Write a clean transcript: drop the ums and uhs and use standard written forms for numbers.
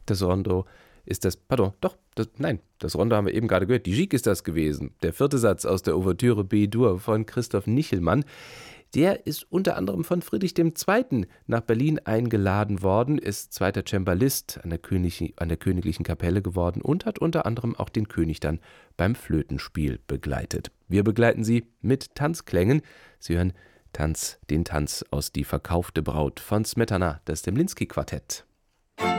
Das Rondo ist das, pardon, doch, das Rondo haben wir eben gerade gehört. Die Gigue ist das gewesen. Der 4. Satz aus der Ouvertüre B-Dur von Christoph Nichelmann. Der ist unter anderem von Friedrich II. Nach Berlin eingeladen worden, ist zweiter Cembalist an der Königlichen Kapelle geworden und hat unter anderem auch den König dann beim Flötenspiel begleitet. Wir begleiten Sie mit Tanzklängen. Sie hören den Tanz aus Die verkaufte Braut von Smetana, das Demlinski-Quartett.